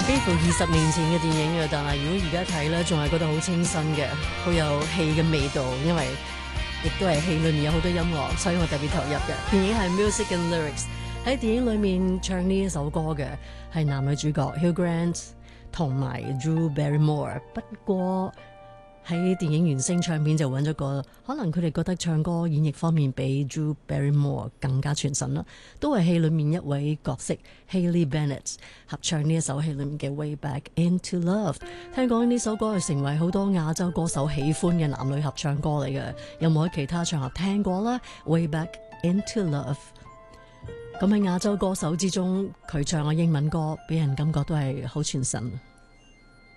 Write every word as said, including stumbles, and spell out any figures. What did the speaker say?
幾乎二十年前嘅電影嘅，但係如果而家睇咧，仲係覺得好清新嘅，好有戲嘅味道，因為亦都係戲裏面有好多音樂，所以我特別投入嘅。電影係 Music and Lyrics， 喺電影裏面唱呢一首歌嘅係男女主角 Hugh Grant 同埋 Drew Barrymore， 不過喺電影原聲唱片就揾咗個，可能佢哋覺得唱歌演繹方面比 Drew Barrymore 更加傳神啦，都係戲裏面一位角色 Haley Bennett 合唱呢一首戲裏面嘅 Way Back Into Love。聽講呢首歌係成為好多亞洲歌手喜歡嘅男女合唱歌嚟嘅，有冇喺其他場合聽過啦 Way Back Into Love。咁喺亞洲歌手之中，佢唱嘅英文歌俾人感覺都係好傳神。